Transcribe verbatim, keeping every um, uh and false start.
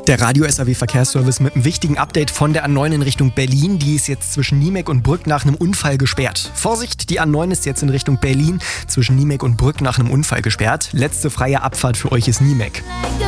Der Radio-S A W Verkehrsservice mit einem wichtigen Update von der A neun in Richtung Berlin. Die ist jetzt zwischen Niemek und Brück nach einem Unfall gesperrt. Vorsicht, die A neun ist jetzt in Richtung Berlin zwischen Niemek und Brück nach einem Unfall gesperrt. Letzte freie Abfahrt für euch ist Niemek.